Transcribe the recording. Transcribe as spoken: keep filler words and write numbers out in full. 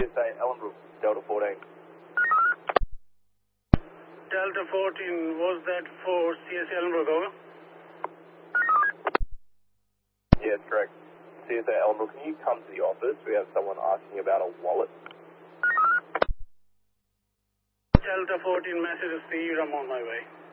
S A Ellenbrook, Delta fourteen. Delta fourteen, was that for C S A Ellenbrook, over? Yes, correct. C S A Ellenbrook, can you come to the office? We have someone asking about a wallet. Delta fourteen, message received, I'm on my way.